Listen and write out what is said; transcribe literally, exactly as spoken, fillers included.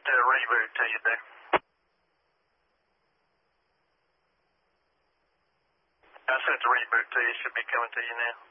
a reboot to you there. I sent the reboot to you. It should be coming to you now.